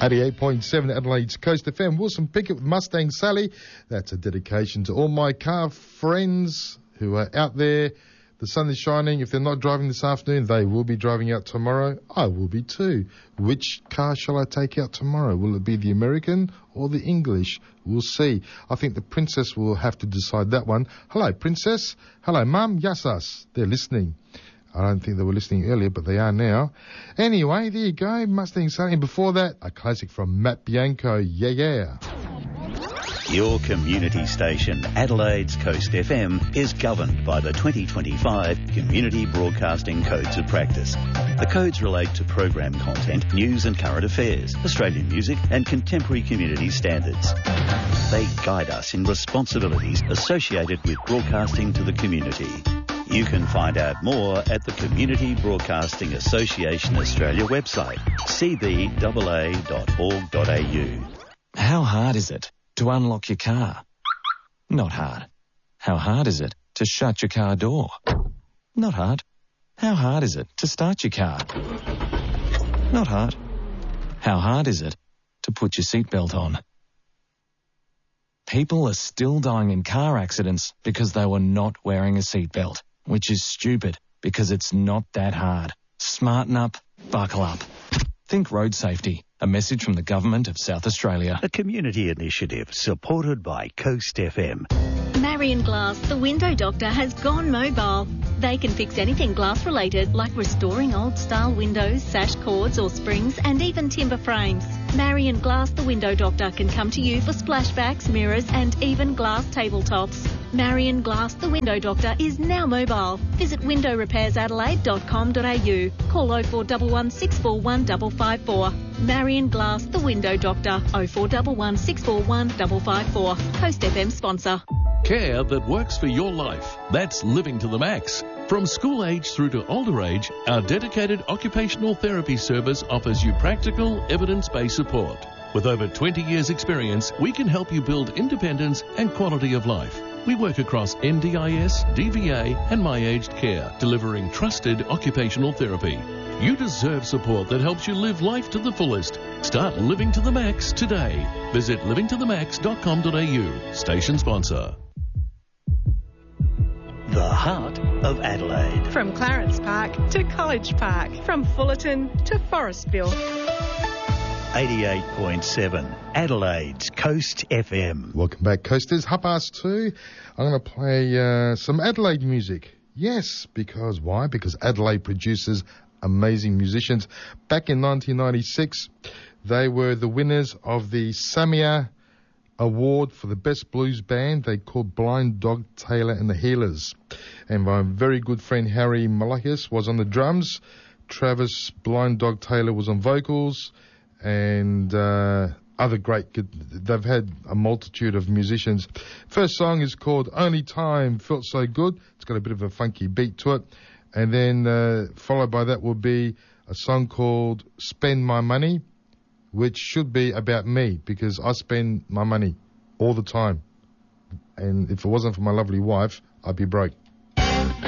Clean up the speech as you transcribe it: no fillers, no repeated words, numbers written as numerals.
88.7 Adelaide's Coast FM. Wilson Pickett with Mustang Sally. That's a dedication to all my car friends who are out there. The sun is shining. If they're not driving this afternoon, they will be driving out tomorrow. I will be too. Which car shall I take out tomorrow? Will it be the American or the English? We'll see. I think the Princess will have to decide that one. Hello, Princess. Hello, Mum. Yasas. They're listening. I don't think they were listening earlier, but they are now. Anyway, there you go. Mustang Sally. And before that, a classic from Matt Bianco. Yeah, yeah. Your community station, Adelaide's Coast FM, is governed by the 2025 Community Broadcasting Codes of Practice. The codes relate to program content, news and current affairs, Australian music and contemporary community standards. They guide us in responsibilities associated with broadcasting to the community. You can find out more at the Community Broadcasting Association Australia website, cbaa.org.au. How hard is it to unlock your car? Not hard. How hard is it to shut your car door? Not hard. How hard is it to start your car? Not hard. How hard is it to put your seatbelt on? People are still dying in car accidents because they were not wearing a seatbelt, which is stupid because it's not that hard. Smarten up, buckle up. Think road safety. A message from the Government of South Australia. A community initiative supported by Coast FM. Marion Glass, the window doctor, has gone mobile. They can fix anything glass related, like restoring old style windows, sash cords or springs, and even timber frames. Marion Glass, the window doctor, can come to you for splashbacks, mirrors, and even glass tabletops. Marion Glass, the window doctor, is now mobile. Visit windowrepairsadelaide.com.au. Call 0411 641 554. Marion Glass, the window doctor, 0411 641 554. Coast FM sponsor. Care that works for your life. That's living to the max. From school age through to older age, our dedicated occupational therapy service offers you practical, evidence-based support. With over 20 years' experience, we can help you build independence and quality of life. We work across NDIS, DVA and My Aged Care, delivering trusted occupational therapy. You deserve support that helps you live life to the fullest. Start living to the max today. Visit livingtothemax.com.au. Station sponsor. The heart of Adelaide. From Clarence Park to College Park. From Fullerton to Forestville. 88.7 Adelaide's Coast FM. Welcome back, Coasters. 2:30. I'm going to play some Adelaide music. Yes, because why? Because Adelaide produces amazing musicians. Back in 1996, they were the winners of the Samia Award for the best blues band. They called Blind Dog Taylor and the Healers. And my very good friend Harry Malakis was on the drums. Travis Blind Dog Taylor was on vocals. And other great, they've had a multitude of musicians. First song is called Only Time Felt So Good. It's got a bit of a funky beat to it. And then followed by that will be a song called Spend My Money, which should be about me because I spend my money all the time. And if it wasn't for my lovely wife, I'd be broke.